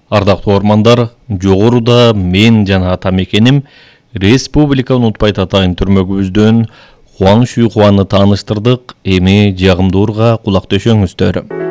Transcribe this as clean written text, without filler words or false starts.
Ардактуу ормандар, жогоруда мен жана атамекеним республика унутпайт атайын түрмөгүбүздөн Хуан Шуйхуаны тааныштырдык. Эми жагымдуу урга кулак төшөңүздөр.